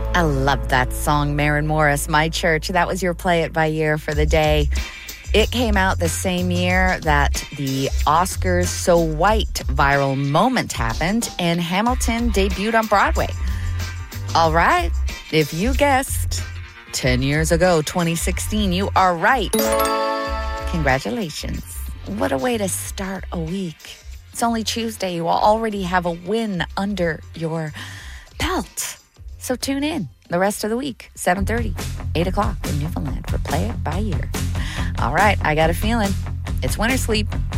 I love that song, Maren Morris, My Church. That was your Play It by Year for the day. It came out the same year that the Oscars So White viral moment happened and Hamilton debuted on Broadway. All right, if you guessed 10 years ago, 2016, you are right. Congratulations. What a way to start a week. It's only Tuesday. You will already have a win under your belt. So tune in the rest of the week, 7:30, 8 o'clock in Newfoundland for Play It by Year. All right, I got a feeling it's winter sleep.